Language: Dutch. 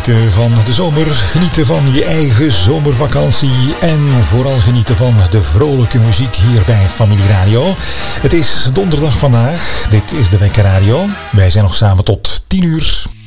Genieten van de zomer, genieten van je eigen zomervakantie en vooral genieten van de vrolijke muziek hier bij Familie Radio. Het is donderdag vandaag, dit is de Wekker Radio. Wij zijn nog samen tot 10 uur.